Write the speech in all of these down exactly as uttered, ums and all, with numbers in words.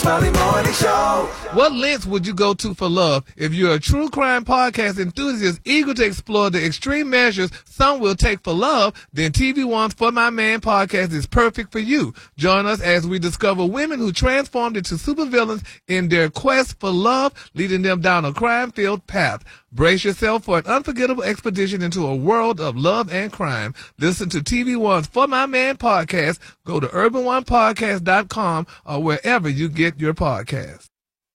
Smiley Morning Show. What lengths would you go to for love? If you're a true crime podcast enthusiast eager to explore the extreme measures some will take for love, then T V One's For My Man podcast is perfect for you. Join us as we discover women who transformed into supervillains in their quest for love, leading them down a crime-filled path. Brace yourself for an unforgettable expedition into a world of love and crime. Listen to T V One's For My Man podcast. Go to urban one podcast dot com or wherever you get your podcasts.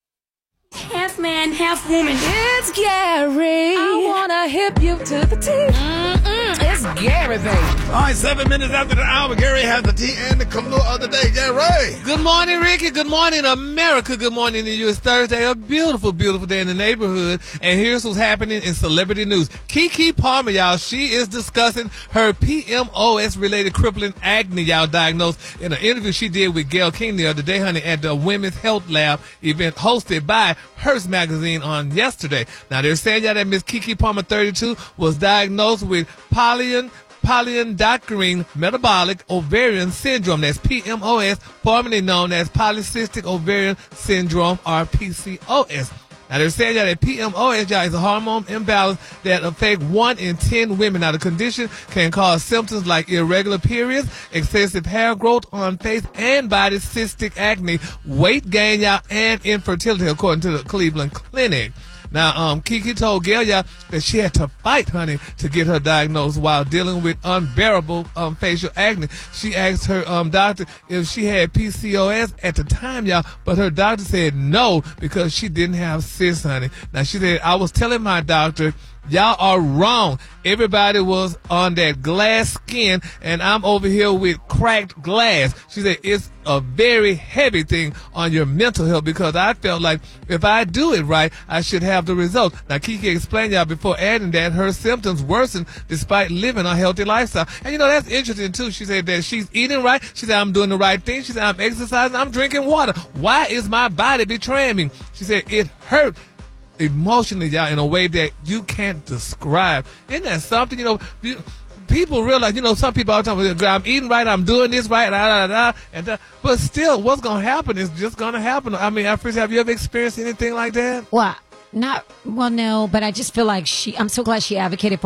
Half man, half woman. It's Gary. I wanna hip you to the T. Mm-mm, it's Gary, baby. All right, seven minutes after the hour, Gary has the tea and the clue of the day. Gary. Good morning, Ricky. Good morning, America. Good morning to you. It's Thursday, a beautiful, beautiful day in the neighborhood. And here's what's happening in celebrity news. Keke Palmer, y'all, she is discussing her P M O S-related crippling acne, y'all, diagnosed in an interview she did with Gayle King the other day, honey, at the Women's Health Lab event hosted by Hearst Magazine on yesterday. Now, they're saying y'all that Miss Keke Palmer, thirty-two, was diagnosed with polyen, polyendocrine metabolic ovarian syndrome. That's P M O S, formerly known as polycystic ovarian syndrome, or P C O S. Now, they're saying that P M O S, y'all, is a hormone imbalance that affects one in ten women. Now, the condition can cause symptoms like irregular periods, excessive hair growth on face and body, cystic acne, weight gain, y'all, and infertility, according to the Cleveland Clinic. Now, um, Keke told Gayle, y'all, that she had to fight, honey, to get her diagnosed while dealing with unbearable um, facial acne. She asked her um, doctor if she had P C O S at the time, y'all, but her doctor said no because she didn't have cysts, honey. Now, she said, I was telling my doctor, y'all are wrong. Everybody was on that glass skin, and I'm over here with cracked glass. She said, it's a very heavy thing on your mental health because I felt like if I do it right, I should have the result. Now, Keke explained, y'all, before adding that her symptoms worsened despite living a healthy lifestyle. And, you know, that's interesting, too. She said that she's eating right. She said, I'm doing the right thing. She said, I'm exercising. I'm drinking water. Why is my body betraying me? She said, it hurt emotionally, y'all, in a way that you can't describe. Isn't that something? You know, you, people realize, you know, some people all the time, I'm eating right, I'm doing this right, da, da, da, and da, but still, what's going to happen is just going to happen. I mean, Afris, have you ever experienced anything like that? Well, not, well, no, but I just feel like she, I'm so glad she advocated for